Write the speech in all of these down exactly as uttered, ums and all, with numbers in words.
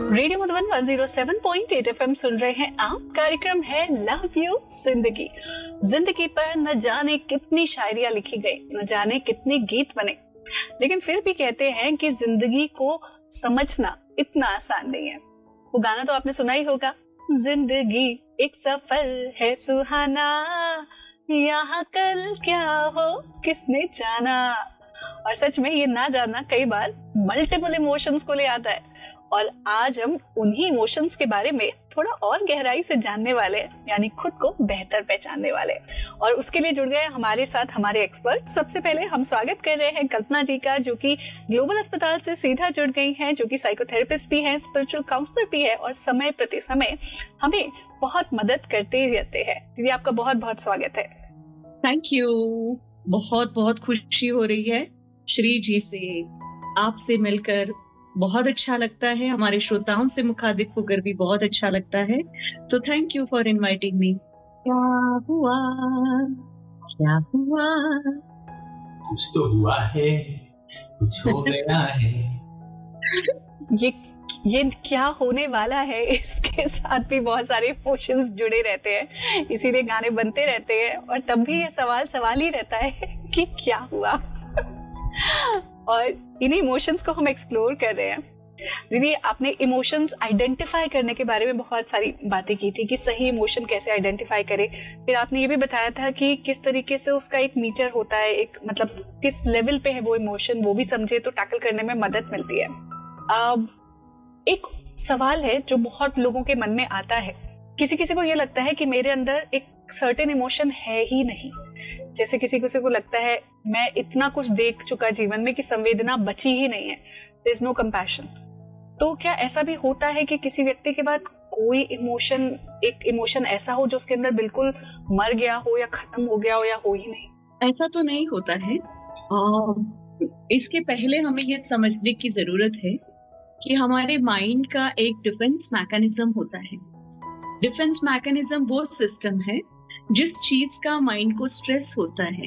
Radio Madhuban एक सौ सात पॉइंट आठ एफएम सुन रहे हैं आप। कार्यक्रम है लव यू जिंदगी। जिंदगी पर न जाने कितनी शायरियां लिखी गई, न जाने कितने गीत बने, लेकिन फिर भी कहते हैं कि जिंदगी को समझना इतना आसान नहीं है। वो गाना तो आपने सुना ही होगा, जिंदगी एक सफर है सुहाना, यहाँ कल क्या हो किसने जाना। और सच में ये ना जाना कई बार मल्टीपल इमोशंस को ले आता है, और आज हम उन्हीं इमोशंस के बारे में थोड़ा और गहराई से जानने वाले हैं, यानी खुद को बेहतर पहचानने वाले। और उसके लिए जुड़ गए हमारे साथ हमारे एक्सपर्ट। सबसे पहले हम स्वागत कर रहे हैं कल्पना जी का, जो कि ग्लोबल अस्पताल से सीधा जुड़ गई हैं, जो कि साइकोथेरेपिस्ट भी हैं, स्पिरिचुअल काउंसलर भी है, और समय प्रति समय हमें बहुत मदद करते रहते हैं। दीदी, आपका बहुत बहुत स्वागत है। Thank you. बहुत बहुत खुशी हो रही है श्री जी से, आपसे मिलकर बहुत अच्छा लगता है, हमारे श्रोताओं से मुखातिब होकर भी बहुत अच्छा लगता है। तो thank you for inviting me. क्या हुआ क्या हुआ? कुछ तो हुआ है, कुछ हो गया है। ये ये क्या होने वाला है, इसके साथ भी बहुत सारे इमोशंस जुड़े रहते हैं, इसीलिए गाने बनते रहते हैं, और तब भी ये सवाल सवाल ही रहता है कि क्या हुआ। और इन्हीं इमोशंस को हम एक्सप्लोर कर रहे हैं। दीदी, आपने इमोशंस आइडेंटिफाई करने के बारे में बहुत सारी बातें की थी कि सही इमोशन कैसे आइडेंटिफाई करें। फिर आपने ये भी बताया था कि किस तरीके से उसका एक मीटर होता है, एक मतलब किस लेवल पे है वो इमोशन, वो भी समझे तो टैकल करने में मदद मिलती है। अब एक सवाल है जो बहुत लोगों के मन में आता है, किसी किसी को ये लगता है कि मेरे अंदर एक सर्टेन इमोशन है ही नहीं। जैसे किसी किसी को लगता है मैं इतना कुछ देख चुका जीवन में कि संवेदना बची ही नहीं है, देयर इज नो कंपैशन। तो क्या ऐसा भी होता है कि किसी व्यक्ति के बाद कोई इमोशन, एक इमोशन ऐसा हो जो उसके अंदर बिल्कुल मर गया हो या खत्म हो गया हो या हो ही नहीं? ऐसा तो नहीं होता है। और इसके पहले हमें ये समझने की जरूरत है कि हमारे माइंड का एक डिफेंस मैकेनिज्म होता है। डिफेंस मैकेनिज्म वो सिस्टम है जिस चीज का माइंड को स्ट्रेस होता है,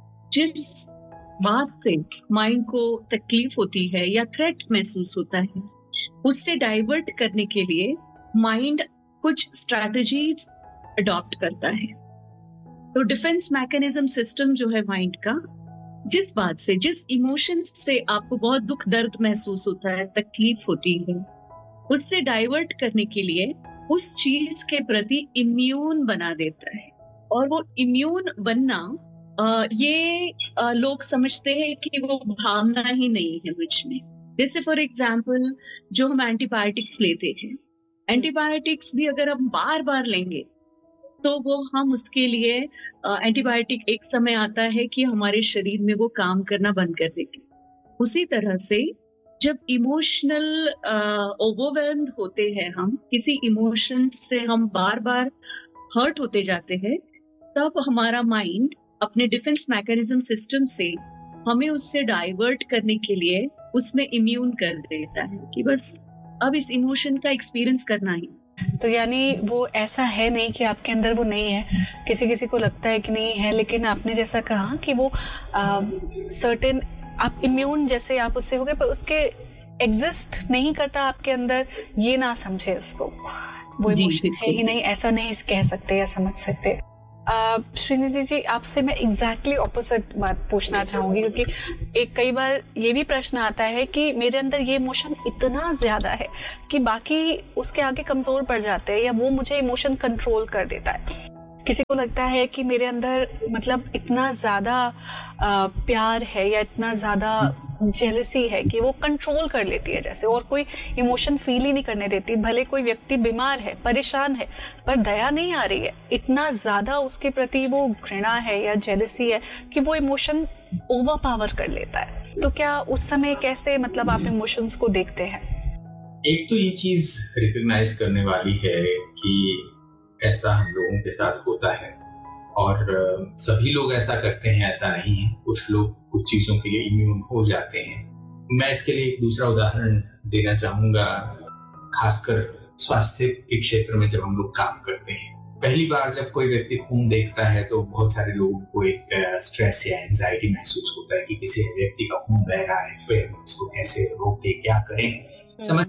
जिस बात से माइंड को तकलीफ होती है या थ्रेट महसूस होता है, उससे डाइवर्ट करने के लिए माइंड कुछ स्ट्रैटेजीज अडॉप्ट करता है। तो डिफेंस मैकेनिज्म सिस्टम जो है माइंड का, जिस बात से, जिस इमोशन से आपको बहुत दुख दर्द महसूस होता है, तकलीफ होती है, उससे डाइवर्ट करने के लिए उस चीज के प्रति इम्यून बना देता है। और वो इम्यून बनना आ, ये आ, लोग समझते हैं कि वो भावना ही नहीं है मुझ में। जैसे फॉर एग्जाम्पल जो हम एंटीबायोटिक्स लेते हैं, एंटीबायोटिक्स भी अगर हम बार बार लेंगे तो वो हम उसके लिए एंटीबायोटिक एक समय आता है कि हमारे शरीर में वो काम करना बंद कर देती। उसी तरह से जब इमोशनल ओवरवेल्म्ड होते हैं, हम किसी इमोशन से हम बार बार हर्ट होते जाते हैं, तब हमारा माइंड अपने डिफेंस मैकेनिज्म सिस्टम से हमें उससे डाइवर्ट करने के लिए उसमें इम्यून कर देता है कि बस अब इस इमोशन का एक्सपीरियंस करना ही। तो यानी वो ऐसा है नहीं कि आपके अंदर वो नहीं है, किसी किसी को लगता है कि नहीं है, लेकिन आपने जैसा कहा कि वो सर्टेन आप इम्यून जैसे आप उससे हो गए, पर उसके एग्जिस्ट नहीं करता आपके अंदर, ये ना समझे इसको, वो इमोशन है ही नहीं, ऐसा नहीं कह सकते या समझ सकते। Uh, श्रीनिधि जी, आपसे मैं एग्जैक्टली ऑपोजिट बात पूछना चाहूंगी, क्योंकि एक कई बार ये भी प्रश्न आता है कि मेरे अंदर ये इमोशन इतना ज्यादा है कि बाकी उसके आगे कमजोर पड़ जाते हैं, या वो मुझे इमोशन कंट्रोल कर देता है। किसी को लगता है कि मेरे अंदर मतलब इतना ज्यादा प्यार है या इतना ज्यादा जेलसी है कि वो कंट्रोल कर लेती है जैसे, और कोई इमोशन फील ही नहीं करने देती। भले कोई व्यक्ति बीमार है, परेशान है, पर दया नहीं आ रही है, इतना ज्यादा उसके प्रति वो घृणा है या जेलसी है कि वो इमोशन ओवर पावर कर लेता है। तो क्या उस समय कैसे मतलब आप इमोशंस को देखते हैं? एक तो ये चीज रिकॉग्नाइज करने वाली है कि ऐसा हम लोगों के साथ होता है, और सभी लोग ऐसा करते हैं ऐसा नहीं है। कुछ लोग कुछ चीजों के लिए इम्यून हो जाते हैं। मैं इसके लिए एक दूसरा उदाहरण देना चाहूंगा, खासकर स्वास्थ्य के क्षेत्र में जब हम लोग काम करते हैं। पहली बार जब कोई व्यक्ति खून देखता है तो बहुत सारे लोगों को एक स्ट्रेस या एंजाइटी महसूस होता है कि किसी व्यक्ति का खून बह रहा है, फिर उसको कैसे रोके, क्या करें। समझ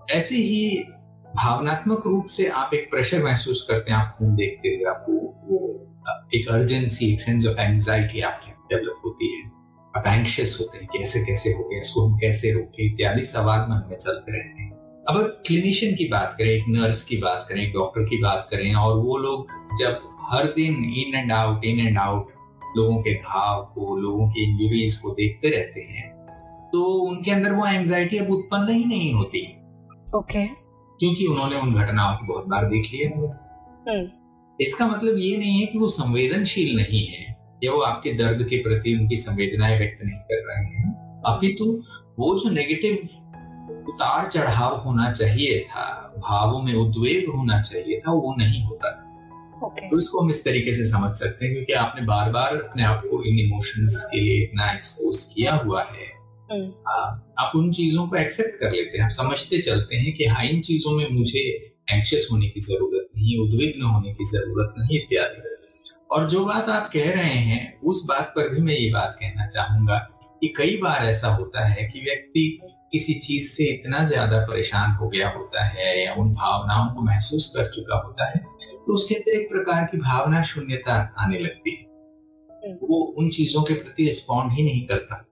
ऐसे ही भावनात्मक रूप से आप एक प्रेशर महसूस करते हैं, आप खून देखते हुए आपको वो एक अर्जेंसी, एक सेंस ऑफ एंजाइटी आपके डेवलप होती है, आप एंग्शियस होते हैं कि ऐसे कैसे हो गया, इसको हम कैसे रोके, इत्यादि सवाल मन में चलते रहते हैं। अब क्लिनिशियन की बात करें, एक नर्स की बात करें, एक डॉक्टर की बात करें, और वो लोग जब हर दिन in and out in and out लोगों के घाव को, लोगों की इंजरीज को देखते रहते हैं, तो उनके अंदर वो एंजाइटी अब उत्पन्न ही नहीं होती। Okay okay. क्योंकि उन्होंने उन घटनाओं को बहुत बार देख लिया है। इसका मतलब ये नहीं है कि वो संवेदनशील नहीं है या वो आपके दर्द के प्रति उनकी संवेदनाएं व्यक्त नहीं कर रहे हैं, अपितु वो जो नेगेटिव उतार चढ़ाव होना चाहिए था, भावों में उद्वेग होना चाहिए था, वो नहीं होता। okay. तो इसको हम इस तरीके से समझ सकते हैं क्योंकि आपने बार बार अपने आप को इन इमोशंस के लिए इतना एक्सपोज किया हुआ है, आ, आप उन चीजों को एक्सेप्ट कर लेते हैं, आप समझते चलते हैं कि हाँ, इन चीजों में मुझे एंग्शियस होने की जरूरत नहीं, उद्विग्न होने की जरूरत नहीं, इत्यादि। और जो बात आप कह रहे हैं उस बात पर भी मैं ये बात कहना चाहूंगा कि कई बार ऐसा होता है कि व्यक्ति किसी चीज से इतना ज्यादा परेशान हो गया होता है या उन भावनाओं को महसूस कर चुका होता है, तो उसके अंदर एक प्रकार की भावना शून्यता आने लगती है, वो उन चीजों के प्रति रिस्पॉन्ड ही नहीं करता।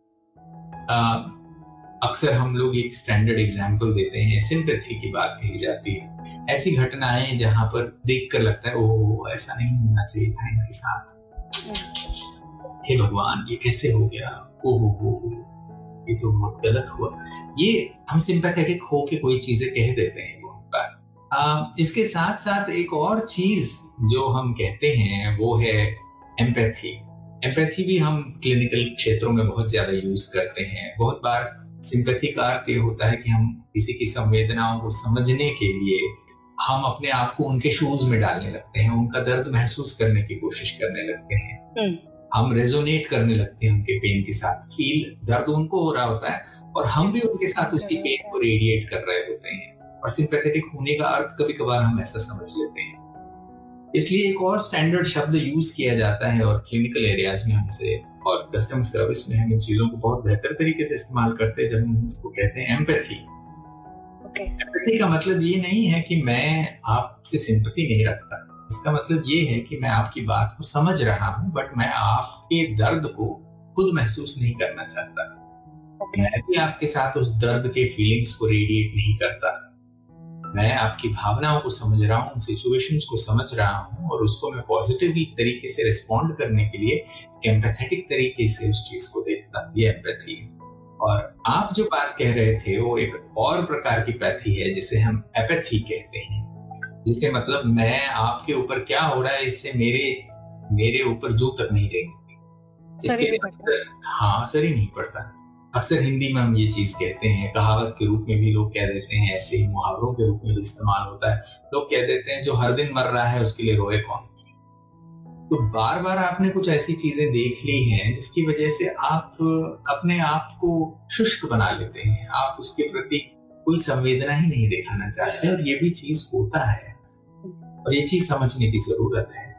अक्सर हम लोग एक स्टैंडर्ड एग्जाम्पल देते हैं, सिंपैथी की बात कही जाती है, ऐसी घटनाएं जहां पर देखकर लगता है ओह ऐसा नहीं होना चाहिए था इनके साथ, हे भगवान ये कैसे हो गया, ओह हो ये तो बहुत गलत हुआ। ये हम सिंपैथेटिक हो के कोई चीजें कह देते हैं बहुत बार। इसके साथ साथ एक और चीज जो हम कहते हैं वो है एम्पैथी। एम्पैथी भी हम क्लिनिकल क्षेत्रों में बहुत ज्यादा यूज करते हैं। बहुत बार सिंपैथी का अर्थ ये होता है कि हम किसी की संवेदनाओं को समझने के लिए हम अपने आप को उनके शूज में डालने लगते हैं, उनका दर्द महसूस करने की कोशिश करने लगते हैं, हम रेजोनेट करने लगते हैं उनके पेन के साथ, फील दर्द उनको हो रहा होता है और हम भी उनके साथ उसी पेन को रेडिएट कर रहे होते हैं। और सिंपैथेटिक होने का अर्थ कभी कभार हम ऐसा समझ लेते हैं। इसलिए एक और स्टैंडर्ड शब्द यूज किया जाता है और क्लिनिकल एरियाज में हमसे और कस्टमर सर्विस में हम इन चीजों को बहुत बेहतर तरीके से इस्तेमाल करते हैं जब हम इसको कहते हैं एम्पैथी। Empathy okay. का मतलब ये नहीं है कि मैं आपसे सिंपैथी नहीं रखता, इसका मतलब ये है कि मैं आपकी बात को समझ रहा हूं बट मैं आपके दर्द को खुद महसूस नहीं करना चाहता। okay. मैं भी आपके साथ उस दर्द के फीलिंग्स को रेडिएट नहीं करता, मैं आपकी भावनाओं को समझ रहा हूँ, सिचुएशंस को समझ रहा हूँ और उसको मैं पॉजिटिवली तरीके से रिस्पॉन्ड करने के लिए एम्पैथेटिक तरीके से उस चीज को देखता हूँ। ये एम्पैथी है। और आप जो बात कह रहे थे वो एक और प्रकार की पैथी है जिसे हम एपैथी कहते हैं, जिसे मतलब मैं आपके ऊपर क्या हो रहा है इससे मेरे मेरे ऊपर जू तक नहीं रहेंगे, इसके अक्सर हाँ असर ही नहीं पड़ता। अक्सर हिंदी में हम ये चीज कहते हैं, कहावत के रूप में भी लोग कह देते हैं, ऐसे ही मुहावरों के रूप में भी इस्तेमाल होता है। लोग कह देते हैं जो हर दिन मर रहा है उसके लिए रोए कौन। तो बार बार आपने कुछ ऐसी चीजें देख ली हैं जिसकी वजह से आप अपने आप को शुष्क बना लेते हैं, आप उसके प्रति कोई संवेदना ही नहीं दिखाना चाहते। और ये भी चीज होता है और ये चीज समझने की जरूरत है।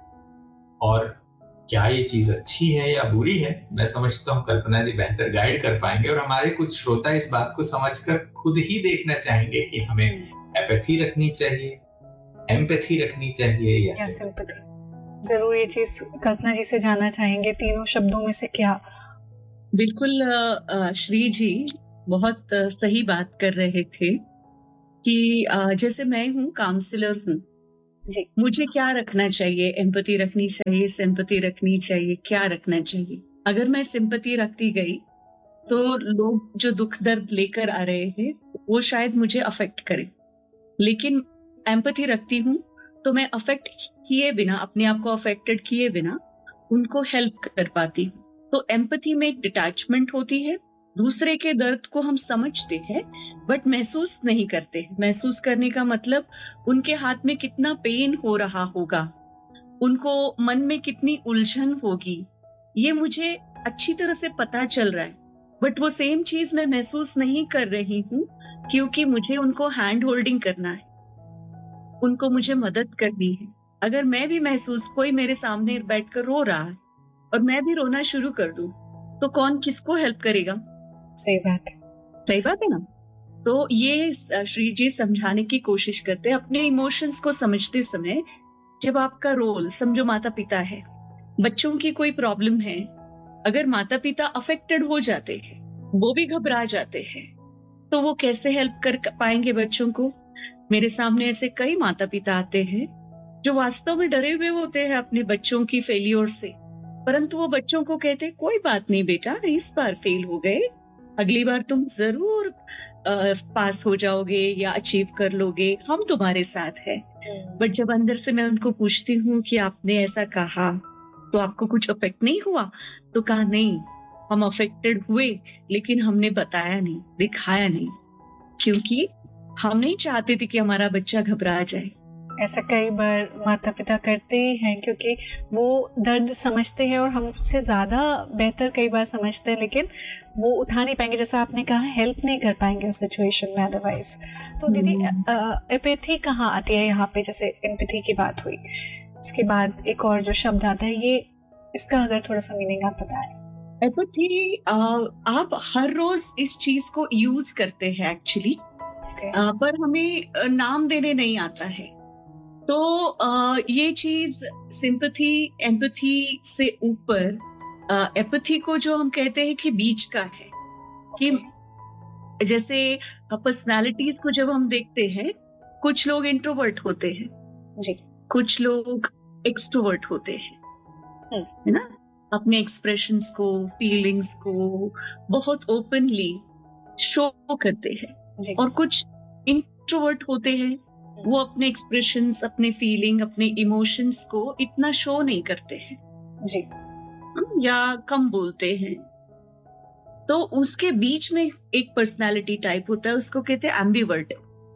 और क्या ये चीज अच्छी है या बुरी है, मैं समझता हूँ कल्पना जी बेहतर गाइड कर पाएंगे और हमारे कुछ श्रोता इस बात को समझकर खुद ही देखना चाहेंगे कि हमें एपैथी रखनी चाहिए, एम्पैथी रखनी चाहिए या सिंपैथी। जरूर ये चीज कल्पना जी से जानना चाहेंगे, तीनों शब्दों में से क्या। बिल्कुल श्री जी बहुत सही बात कर रहे थे कि जैसे मैं हूँ काउंसलर हूँ जी, मुझे क्या रखना चाहिए, एम्पैथी रखनी चाहिए, सिंपैथी रखनी चाहिए, क्या रखना चाहिए। अगर मैं सिंपैथी रखती गई तो लोग जो दुख दर्द लेकर आ रहे हैं वो शायद मुझे अफेक्ट करे, लेकिन एम्पैथी रखती हूँ तो मैं अफेक्ट किए बिना, अपने आप को अफेक्टेड किए बिना उनको हेल्प कर पाती हूँ। तो एम्पैथी में एक डिटैचमेंट होती है, दूसरे के दर्द को हम समझते हैं बट महसूस नहीं करते। महसूस करने का मतलब उनके हाथ में कितना पेन हो रहा होगा, उनको मन में कितनी उलझन होगी, ये मुझे अच्छी तरह से पता चल रहा है। बट वो सेम चीज मैं महसूस नहीं कर रही हूँ क्योंकि मुझे उनको हैंड होल्डिंग करना है, उनको मुझे मदद करनी है। अगर मैं भी महसूस, कोई मेरे सामने बैठकर रो रहा है और मैं भी रोना शुरू कर दूं तो कौन किसको हेल्प करेगा? सही बात है, सही बात है ना। तो ये श्री जी समझाने की कोशिश करते हैं अपने इमोशंस को समझते समय। जब आपका रोल समझो माता पिता है, बच्चों की कोई प्रॉब्लम है, अगर माता पिता अफेक्टेड हो जाते हैं, वो भी घबरा जाते हैं, तो वो कैसे हेल्प कर पाएंगे बच्चों को? मेरे सामने ऐसे कई माता पिता आते हैं जो वास्तव में डरे हुए होते हैं अपने बच्चों की फेलियर से, परंतु वो बच्चों को कहते कोई बात नहीं बेटा, इस बार फेल हो गए, अगली बार तुम जरूर पास हो जाओगे या अचीव कर लोगे, हम तुम्हारे साथ है। बट जब अंदर से मैं उनको पूछती हूँ कि आपने ऐसा कहा तो आपको कुछ अफेक्ट नहीं हुआ? तो कहा नहीं, हम अफेक्टेड हुए लेकिन हमने बताया नहीं, दिखाया नहीं, क्योंकि हम नहीं चाहते थे कि हमारा बच्चा घबरा जाए। ऐसा कई बार माता पिता करते ही हैं, क्योंकि वो दर्द समझते हैं और हमसे ज्यादा बेहतर कई बार समझते हैं, लेकिन वो उठा नहीं पाएंगे, जैसा आपने कहा, हेल्प नहीं कर पाएंगे उस सिचुएशन में अदरवाइज। तो दीदी एम्पैथी कहाँ आती है यहाँ पे? जैसे एम्पैथी की बात हुई, इसके बाद एक और जो शब्द आता है, ये इसका अगर थोड़ा सा मीनिंग आप बताएं। एम्पैथी आप हर रोज इस चीज को यूज करते हैं एक्चुअली, okay. पर हमें नाम देने नहीं आता है। तो uh, ये चीज सिंपैथी एम्पैथी से ऊपर एम्पैथी uh, को जो हम कहते हैं कि बीच का है, कि जैसे पर्सनालिटीज को जब हम देखते हैं, कुछ लोग इंट्रोवर्ट होते हैं जी, कुछ लोग एक्सट्रोवर्ट होते हैं, है ना, अपने एक्सप्रेशंस को, फीलिंग्स को बहुत ओपनली शो करते हैं जी। और कुछ इंट्रोवर्ट होते हैं, वो अपने एक्सप्रेशंस, अपने फीलिंग, अपने इमोशंस को इतना शो नहीं करते हैं जी, या कम बोलते हैं। तो उसके बीच में एक पर्सनालिटी टाइप होता है, उसको कहते हैं एम्बिवर्ट।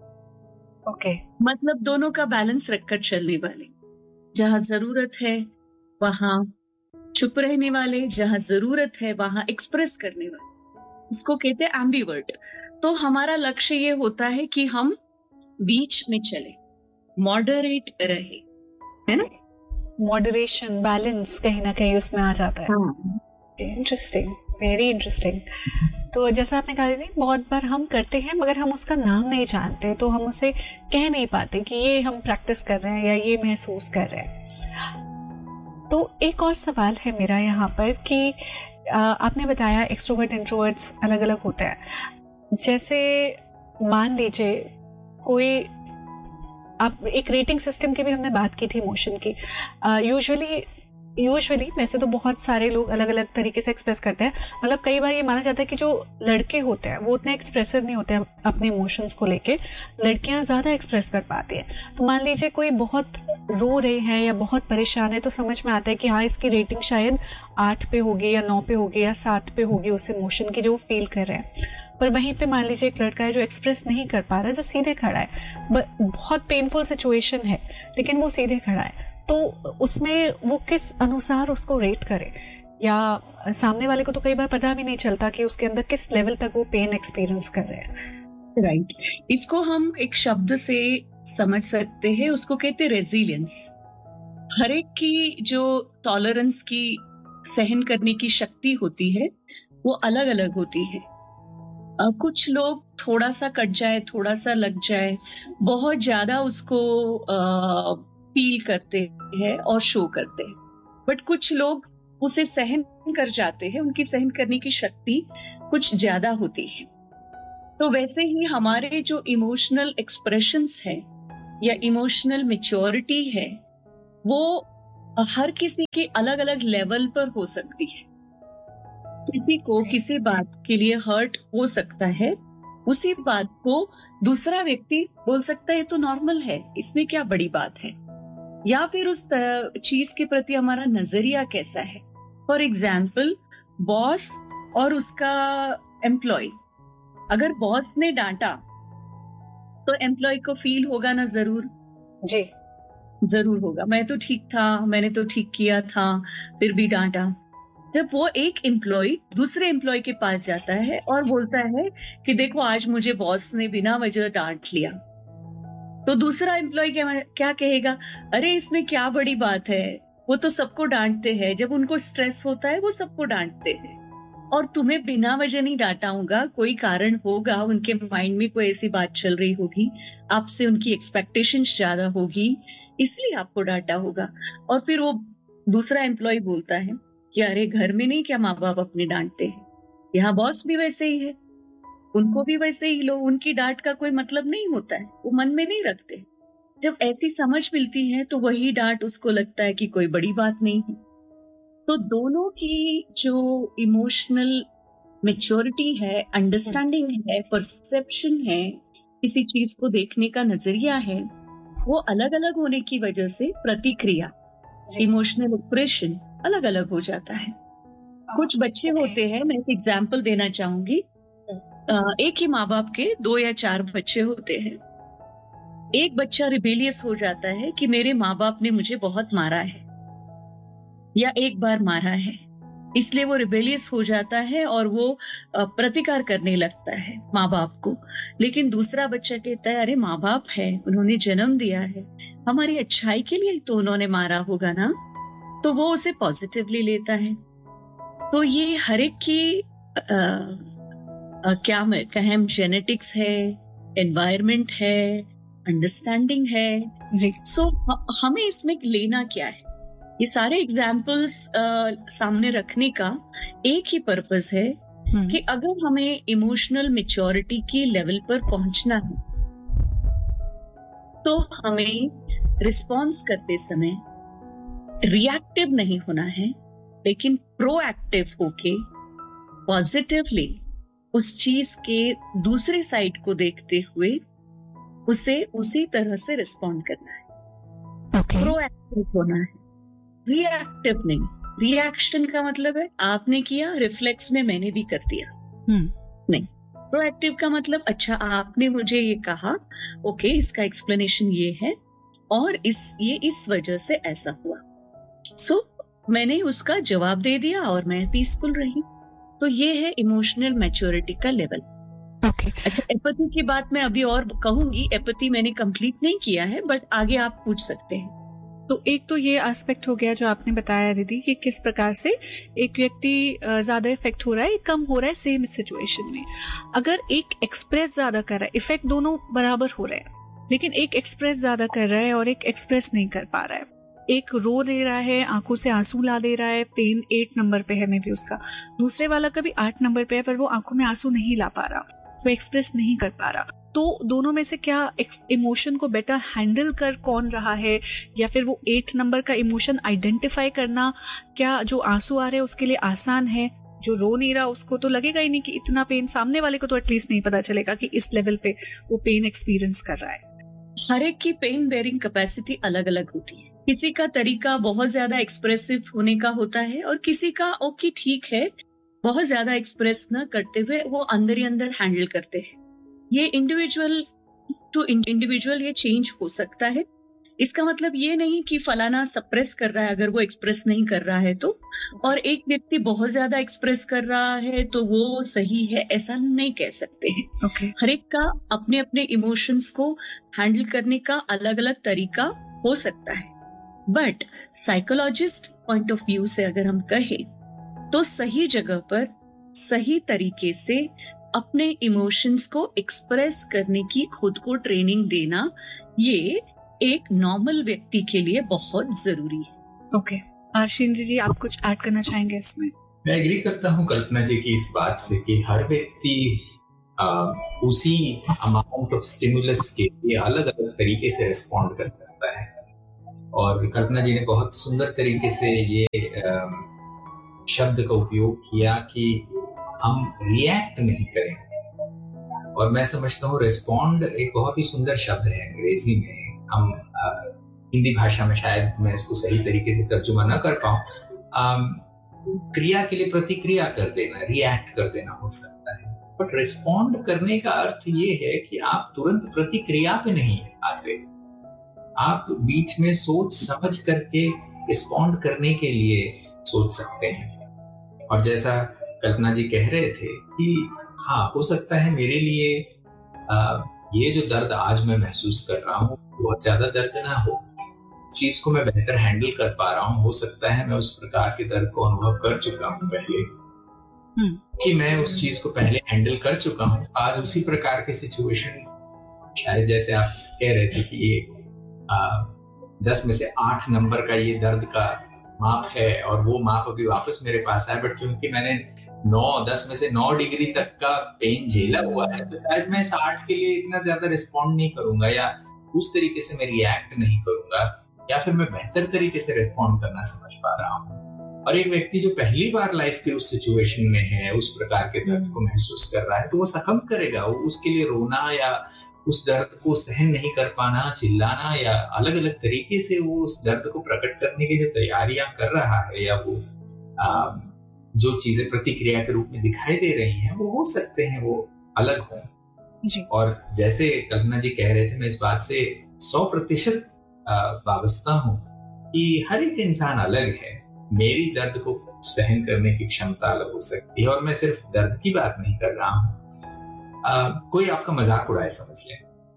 ओके, मतलब दोनों का बैलेंस रखकर चलने वाले, जहां जरूरत है वहां चुप रहने वाले, जहां जरूरत है वहां एक्सप्रेस करने वाले, उसको कहते हैं एम्बिवर्ट। तो हमारा लक्ष्य ये होता है कि हम बीच में चले, मॉडरेट रहे, है ना, मॉडरेशन, बैलेंस कहीं ना कहीं उसमें आ जाता है। Interesting, very interesting. तो जैसा आपने कहा थी, बहुत बार हम करते हैं मगर हम उसका नाम नहीं जानते, तो हम उसे कह नहीं पाते कि ये हम प्रैक्टिस कर रहे हैं या ये महसूस कर रहे हैं। तो एक और सवाल है मेरा यहाँ पर कि आपने बताया एक्सट्रोवर्ट इंट्रोवर्ट्स अलग अलग होता है। जैसे मान लीजिए कोई, आप एक रेटिंग सिस्टम की भी हमने बात की थी इमोशन की, यूजुअली यूजुअली वैसे तो बहुत सारे लोग अलग अलग तरीके से एक्सप्रेस करते हैं, मतलब कई बार ये माना जाता है कि जो लड़के होते हैं वो उतने एक्सप्रेसिव नहीं होते हैं अपने इमोशंस को लेके, लड़कियां ज्यादा एक्सप्रेस कर पाती हैं। तो मान लीजिए कोई बहुत रो रहे हैं या बहुत परेशान है, तो समझ में आता है कि हाँ इसकी रेटिंग शायद आठ पे होगी या नौ पे होगी या सात पे होगी उस इमोशन की जो वो फील कर रहे हैं। पर वहीं पे मान लीजिए एक लड़का है जो एक्सप्रेस नहीं कर पा रहा, जो सीधे खड़ा है, बहुत पेनफुल सिचुएशन है लेकिन वो सीधे खड़ा है, तो उसमें वो किस अनुसार उसको रेट करे, या सामने वाले को तो कई बार पता भी नहीं चलता कि उसके अंदर किस लेवल तक वो पेन एक्सपीरियंस कर रहे हैं। Right right. इसको हम एक शब्द से समझ सकते हैं, उसको कहते हैं रेजिलियंस। हर एक की जो टॉलरेंस की, सहन करने की शक्ति होती है वो अलग अलग होती है। आ, कुछ लोग थोड़ा सा कट जाए, थोड़ा सा लग जाए, बहुत ज्यादा उसको आ, फील करते हैं और शो करते हैं, बट कुछ लोग उसे सहन कर जाते हैं, उनकी सहन करने की शक्ति कुछ ज्यादा होती है। तो वैसे ही हमारे जो इमोशनल एक्सप्रेशंस है या इमोशनल मैच्योरिटी है, वो हर किसी के अलग अलग लेवल पर हो सकती है। किसी को किसी बात के लिए हर्ट हो सकता है, उसी बात को दूसरा व्यक्ति बोल सकता है तो नॉर्मल है, इसमें क्या बड़ी बात है, या फिर उस चीज के प्रति हमारा नजरिया कैसा है। फॉर एग्जाम्पल, बॉस और उसका एम्प्लॉय, अगर बॉस ने डांटा तो एम्प्लॉय को फील होगा ना, जरूर जी जरूर होगा, मैं तो ठीक था, मैंने तो ठीक किया था, फिर भी डांटा। जब वो एक एम्प्लॉय दूसरे एम्प्लॉय के पास जाता है और बोलता है कि देखो आज मुझे बॉस ने बिना वजह डांट लिया, तो दूसरा एम्प्लॉय क्या क्या कहेगा, अरे इसमें क्या बड़ी बात है, वो तो सबको डांटते हैं, जब उनको स्ट्रेस होता है वो सबको डांटते हैं। और तुम्हें बिना वजह नहीं डांटा होगा, कोई कारण होगा, उनके माइंड में कोई ऐसी बात चल रही होगी, आपसे उनकी एक्सपेक्टेशन ज्यादा होगी, इसलिए आपको डांटा होगा। और फिर वो दूसरा एम्प्लॉय बोलता है कि अरे घर में नहीं क्या माँ बाप अपने डांटते हैं, यहाँ बॉस भी वैसे ही है, उनको भी वैसे ही लो, उनकी डांट का कोई मतलब नहीं होता है, वो मन में नहीं रखते। जब ऐसी समझ मिलती है तो वही डांट उसको लगता है कि कोई बड़ी बात नहीं है। तो दोनों की जो इमोशनल मैच्योरिटी है, अंडरस्टैंडिंग है, परसेप्शन है, किसी चीज को देखने का नजरिया है, वो अलग अलग होने की वजह से प्रतिक्रिया, इमोशनल एक्सप्रेशन अलग अलग हो जाता है। कुछ बच्चे okay. होते हैं, मैं एक एग्जाम्पल देना चाहूंगी, एक ही माँ बाप के दो या चार बच्चे होते हैं। एक बच्चा रिबेलियस हो जाता है कि मेरे माँ बाप ने मुझे बहुत मारा है या एक बार मारा है, इसलिए वो रिबेलियस हो जाता है और वो प्रतिकार करने लगता है माँ बाप को। लेकिन दूसरा बच्चा कहता है अरे माँ बाप है, उन्होंने जन्म दिया है, हमारी अच्छाई के लिए तो उन्होंने मारा होगा ना, तो वो उसे पॉजिटिवली लेता है। तो ये हर एक की आ, आ, क्या कहें, जेनेटिक्स है, एनवायरमेंट है, अंडरस्टैंडिंग है जी। सो so, हमें इसमें लेना क्या है? ये सारे एग्जाम्पल्स सामने रखने का एक ही पर्पस है कि अगर हमें इमोशनल मैच्योरिटी की लेवल पर पहुंचना है तो हमें रिस्पॉन्स करते समय रिएक्टिव नहीं होना है, लेकिन प्रोएक्टिव होके पॉजिटिवली उस चीज के दूसरे साइड को देखते हुए उसे उसी तरह से रिस्पॉन्ड करना है। okay. प्रोएक्टिव होना है, रिएक्टिव नहीं। रिएक्शन का मतलब है आपने किया, रिफ्लेक्स में मैंने भी कर दिया, hmm. नहीं। प्रोएक्टिव का मतलब अच्छा आपने मुझे ये कहा, ओके इसका एक्सप्लेनेशन ये है और इस ये इस वजह से ऐसा हुआ, सो so, मैंने उसका जवाब दे दिया और मैं पीसफुल रही। तो ये है इमोशनल मैच्योरिटी का लेवल। Okay okay. अच्छा, एपैथी की बात मैं अभी और कहूंगी, एपैथी मैंने कंप्लीट नहीं किया है, बट आगे आप पूछ सकते हैं। तो एक तो ये एस्पेक्ट हो गया जो आपने बताया दीदी कि किस प्रकार से एक व्यक्ति ज्यादा इफेक्ट हो रहा है, कम हो रहा है सेम सिचुएशन में। अगर एक एक्सप्रेस ज्यादा कर रहा है, इफेक्ट दोनों बराबर हो रहे हैं, लेकिन एक एक्सप्रेस ज्यादा कर रहा है और एक एक्सप्रेस नहीं कर पा रहा है, एक रो ले रहा है, आंखों से आंसू ला दे रहा है, पेन एट नंबर पे है मे भी उसका, दूसरे वाला का भी आठ नंबर पे है पर वो आंखों में आंसू नहीं ला पा रहा, वो एक्सप्रेस नहीं कर पा रहा। तो दोनों में से क्या इमोशन को बेटर हैंडल कर कौन रहा है, या फिर वो एट नंबर का इमोशन आइडेंटिफाई करना क्या जो आंसू आ रहे हैं उसके लिए आसान है, जो रो नहीं रहा उसको तो लगेगा ही नहीं कि इतना पेन, सामने वाले को तो एटलीस्ट नहीं पता चलेगा कि इस लेवल पे वो पेन एक्सपीरियंस कर रहा है। हर एक की पेन बेयरिंग कैपेसिटी अलग अलग होती है। किसी का तरीका बहुत ज्यादा एक्सप्रेसिव होने का होता है और किसी का ओके ठीक है, बहुत ज्यादा एक्सप्रेस न करते हुए वो अंदर ही अंदर हैंडल करते हैं। ये इंडिविजुअल टू इंडिविजुअल ये चेंज हो सकता है। इसका मतलब ये नहीं कि फलाना सप्रेस कर रहा है अगर वो एक्सप्रेस नहीं कर रहा है तो, और एक व्यक्ति बहुत ज्यादा एक्सप्रेस कर रहा है तो वो सही है, ऐसा नहीं कह सकते हैं। okay. हर एक का अपने अपने इमोशंस को हैंडल करने का अलग अलग तरीका हो सकता है, but psychologist point of view से अगर हम कहें तो सही जगह पर सही तरीके से अपने इमोशंस को एक्सप्रेस करने की खुद को ट्रेनिंग देना ये एक नॉर्मल व्यक्ति के लिए बहुत जरूरी है। Okay okay. शिंदे जी, आप कुछ ऐड करना चाहेंगे इसमें? मैं एग्री करता हूँ कल्पना जी की इस बात से कि हर व्यक्ति उसी अमाउंट ऑफ स्टिमुलस के लिए अलग अलग तरीके से रिस्पॉन्ड कर सकता है। और कल्पना जी ने बहुत सुंदर तरीके से ये आ, शब्द का उपयोग किया कि हम रिएक्ट नहीं करें। और मैं समझता हूँ रिस्पॉन्ड एक बहुत ही सुंदर शब्द है अंग्रेजी में। हम हिंदी भाषा में शायद मैं इसको सही तरीके से तर्जुमा न कर पाऊं, क्रिया के लिए प्रतिक्रिया कर देना, रिएक्ट कर देना हो सकता है, बट रिस्पॉन्ड करने का अर्थ ये है कि आप तुरंत प्रतिक्रिया पे नहीं आते, आप बीच में सोच समझ करके रिस्पॉन्ड करने के लिए सोच सकते हैं। और जैसा कल्पना जी कह रहे थे कि हाँ, हो सकता है मेरे लिए आ, ये जो दर्द आज मैं महसूस कर रहा हूँ बहुत ज्यादा दर्द ना हो, चीज को मैं बेहतर हैंडल कर पा रहा हूँ, हो सकता है मैं उस प्रकार के दर्द को अनुभव कर चुका हूँ पहले, कि मैं उस चीज को पहले हैंडल कर चुका हूँ। आज उसी प्रकार के सिचुएशन, शायद जैसे आप कह रहे थे कि ये आ, दस में से आठ नंबर का ये दर्द का माप है और वो माप अभी वापस मेरे पास आया, बट क्योंकि मैंने नौ दस में से नौ डिग्री तक का पेन झेला हुआ है, तो शायद मैं इस आठ के लिए इतना ज्यादा रिस्पॉन्ड नहीं करूंगा, या उस तरीके से मैं रिएक्ट नहीं करूंगा, या फिर मैं बेहतर तरीके से रिस्पॉन्ड करना समझ पा रहा हूँ। और एक व्यक्ति जो पहली बार लाइफ के उस सिचुएशन में है, उस प्रकार के दर्द को महसूस कर रहा है, तो वो सकम करेगा। वो उसके लिए रोना या उस दर्द को सहन नहीं कर पाना, चिल्लाना या अलग अलग तरीके से वो उस दर्द को प्रकट करने की जो तैयारियां कर रहा है, या वो आ, जो चीजें प्रतिक्रिया के रूप में दिखाई दे रही हैं, वो हो सकते हैं वो अलग हों जी। और जैसे कल्पना जी कह रहे थे, मैं इस बात से सौ प्रतिशत वाबस्ता हूँ कि हर एक इंसान अलग है। मेरी दर्द को सहन करने की क्षमता अलग हो सकती है, और मैं सिर्फ दर्द की बात नहीं कर रहा हूँ। कोई आपका मजाक उड़ाए समझ ले,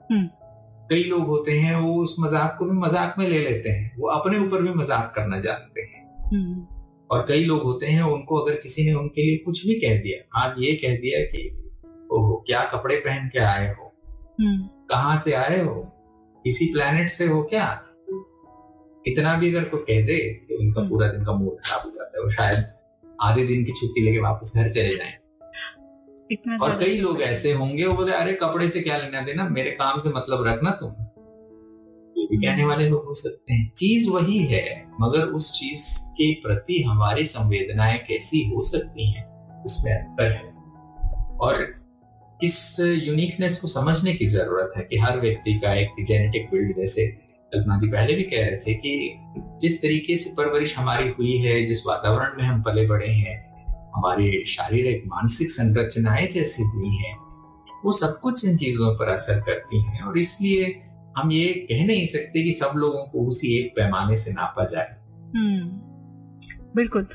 कई लोग होते हैं वो उस मजाक को भी मजाक में ले लेते हैं, वो अपने ऊपर भी मजाक करना जानते हैं। और कई लोग होते हैं, उनको अगर किसी ने उनके लिए कुछ भी कह दिया, आज ये कह दिया कि ओहो क्या कपड़े पहन के आए हो, कहाँ से आए हो, किसी प्लेनेट से हो क्या, इतना भी अगर कोई कह दे तो उनका पूरा दिन का मूड खराब हो जाता है। वो शायद आधे दिन की छुट्टी लेके वापस घर चले जाएं। इतना और कई लोग ऐसे होंगे, वो बोले अरे कपड़े से क्या लेना देना, मेरे काम से मतलब रखना तुम, ये भी कहने वाले लोग हो सकते हैं। चीज वही है, मगर उस चीज के प्रति हमारी संवेदनाएं कैसी हो सकती हैं, उसमें अंतर है। और इस यूनिकनेस को समझने की जरूरत है कि हर व्यक्ति का एक जेनेटिक बिल्ड, जैसे कल्पना जी पहले भी कह रहे थे कि जिस तरीके से परवरिश हमारी हुई है, जिस वातावरण में हम पले बड़े हैं, हमारी शारीरिक मानसिक संरचनाएं जैसी हुई हैं, वो सब कुछ इन चीजों पर असर करती हैं। और इसलिए हम ये कह नहीं सकते कि सब लोगों को उसी एक पैमाने से नापा जाए। हम्म बिल्कुल।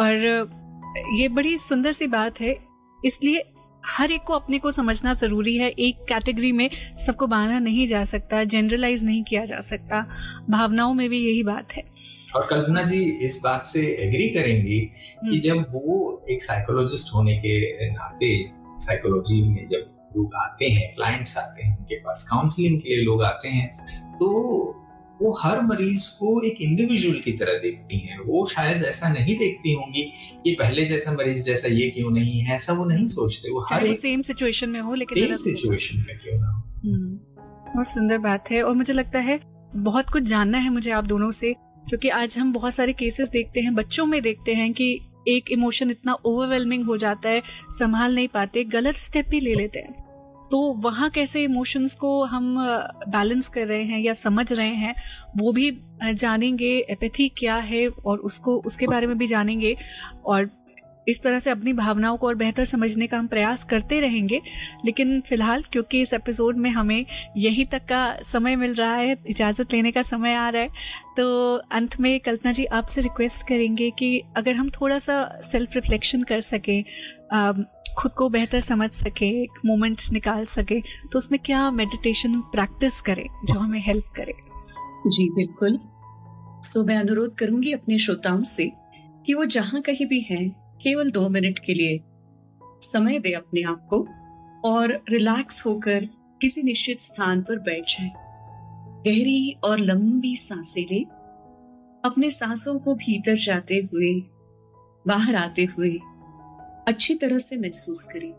और ये बड़ी सुंदर सी बात है, इसलिए हर एक को अपने को समझना जरूरी है। एक कैटेगरी में सबको बांधा नहीं जा सकता, जनरलाइज नहीं किया जा सकता। भावनाओं में भी यही बात है। और कल्पना जी इस बात से एग्री करेंगी कि जब वो एक साइकोलॉजिस्ट होने के नाते, साइकोलॉजी में जब लोग आते हैं, क्लाइंट्स आते हैं उनके पास, काउंसलिंग के लिए लोग आते हैं, तो वो हर मरीज को एक इंडिविजुअल की तरह देखती हैं। वो शायद ऐसा नहीं देखती होंगी कि पहले जैसा मरीज जैसा ये क्यों नहीं है, ऐसा वो नहीं सोचते। वो हर एक सेम सिचुएशन में हो, लेकिन सेम सिचुएशन में क्यों ना हो। बहुत सुंदर बात है। और मुझे लगता है बहुत कुछ जानना है मुझे आप दोनों से, क्योंकि आज हम बहुत सारे केसेस देखते हैं, बच्चों में देखते हैं कि एक इमोशन इतना ओवरवेलमिंग हो जाता है, संभाल नहीं पाते, गलत स्टेप भी ले लेते हैं। तो वहाँ कैसे इमोशंस को हम बैलेंस कर रहे हैं या समझ रहे हैं, वो भी जानेंगे। एपैथी क्या है और उसको उसके बारे में भी जानेंगे, और इस तरह से अपनी भावनाओं को और बेहतर समझने का हम प्रयास करते रहेंगे। लेकिन फिलहाल क्योंकि इस एपिसोड में हमें यहीं तक का समय मिल रहा है, इजाज़त लेने का समय आ रहा है, तो अंत में कल्पना जी आपसे रिक्वेस्ट करेंगे कि अगर हम थोड़ा सा सेल्फ रिफ्लेक्शन कर सके, खुद को बेहतर समझ सके, एक मोमेंट निकाल सके, तो उसमें क्या मेडिटेशन प्रैक्टिस करें जो हमें हेल्प करे। जी बिल्कुल। सो मैं अनुरोध करूंगी अपने श्रोताओं से कि वो जहां कहीं भी हैं, केवल दो मिनट के लिए समय दे अपने आप को और रिलैक्स होकर किसी निश्चित स्थान पर बैठ जाए। गहरी और लंबी सांसें ले, अपने सांसों को भीतर जाते हुए बाहर आते हुए अच्छी तरह से महसूस करें।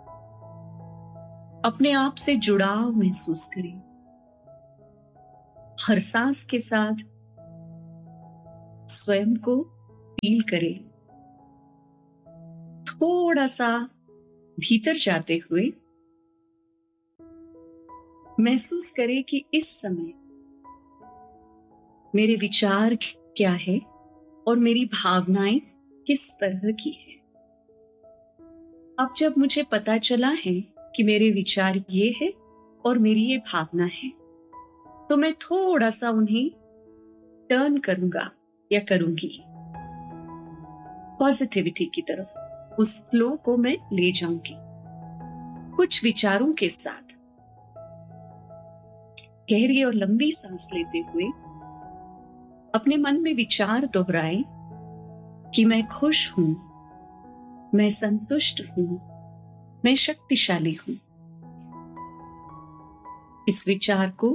अपने आप से जुड़ाव महसूस करें। हर सांस के साथ स्वयं को फील करें। थोड़ा सा भीतर जाते हुए महसूस करें कि इस समय मेरे विचार क्या है और मेरी भावनाएं किस तरह की है। अब जब मुझे पता चला है कि मेरे विचार ये है और मेरी ये भावना है, तो मैं थोड़ा सा उन्हें टर्न करूंगा या करूंगी पॉजिटिविटी की तरफ। उस फ्लो को मैं ले जाऊंगी कुछ विचारों के साथ। गहरी और लंबी सांस लेते हुए अपने मन में विचार दोहराएं कि मैं खुश हूं, मैं संतुष्ट हूं, मैं शक्तिशाली हूं। इस विचार को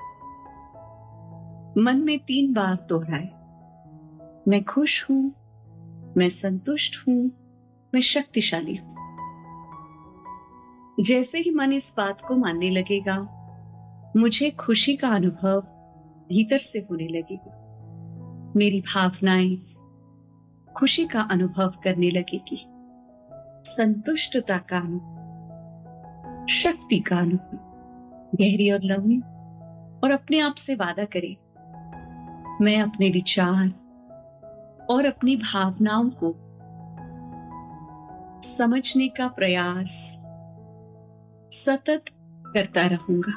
मन में तीन बार दोहराए। मैं खुश हूं, मैं संतुष्ट हूं, मैं शक्तिशाली हूं। जैसे ही मन इस बात को मानने लगेगा, मुझे खुशी का अनुभव भीतर से होने लगेगा। मेरी भावनाएं खुशी का अनुभव करने लगेगी, संतुष्टता का अनुभव, शक्ति का अनुभव। गहरी और लंबी और अपने आप से वादा करें, मैं अपने विचार और अपनी भावनाओं को समझने का प्रयास सतत करता रहूंगा।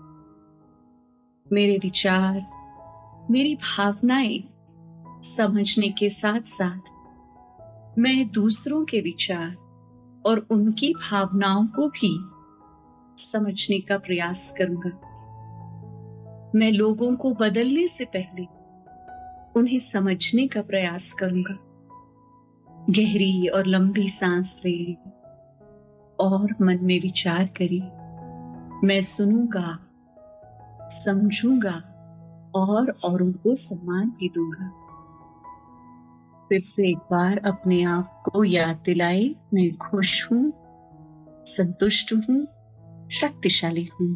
मेरे विचार, मेरी भावनाएं समझने के साथ साथ मैं दूसरों के विचार और उनकी भावनाओं को भी समझने का प्रयास करूंगा। मैं लोगों को बदलने से पहले उन्हें समझने का प्रयास करूंगा। गहरी और लंबी सांस लें और मन में विचार करें, मैं सुनूंगा, समझूंगा और औरों को सम्मान भी दूंगा। फिर से एक बार अपने आप को याद दिलाए, मैं खुश हूं, संतुष्ट हूं, शक्तिशाली हूं।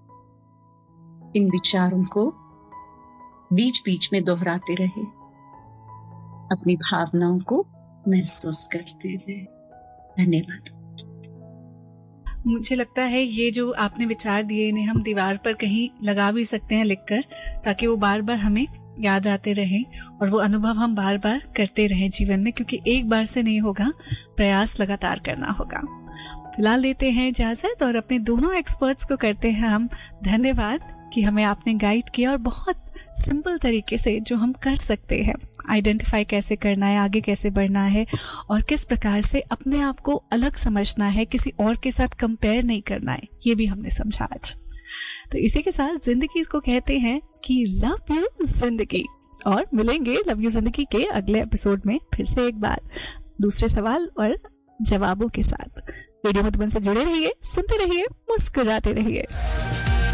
इन विचारों को बीच बीच में दोहराते रहे, अपनी भावनाओं को महसूस करते रहे। धन्यवाद। मुझे लगता है ये जो आपने विचार दिए, इन्हें हम दीवार पर कहीं लगा भी सकते हैं लिखकर, ताकि वो बार बार हमें याद आते रहें और वो अनुभव हम बार बार करते रहें जीवन में, क्योंकि एक बार से नहीं होगा, प्रयास लगातार करना होगा। फिलहाल लेते हैं इजाजत और अपने दोनों एक्सपर्ट्स को करते हैं हम धन्यवाद कि हमें आपने गाइड किया और बहुत सिंपल तरीके से जो हम कर सकते हैं, आइडेंटिफाई कैसे करना है, आगे कैसे बढ़ना है और किस प्रकार से अपने आप को अलग समझना है, किसी और के साथ कंपेयर नहीं करना है, ये भी हमने समझा आज। तो इसी के साथ जिंदगी को कहते हैं कि लव यू जिंदगी, और मिलेंगे लव यू जिंदगी के अगले एपिसोड में फिर से एक बार दूसरे सवाल और जवाबों के साथ। रेडियो मधुबन से जुड़े रहिए, सुनते रहिए, मुस्कुराते रहिए।